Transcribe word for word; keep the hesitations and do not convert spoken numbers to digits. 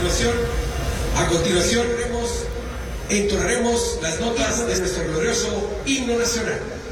continuación, a continuación entonaremos las notas de nuestro glorioso himno nacional.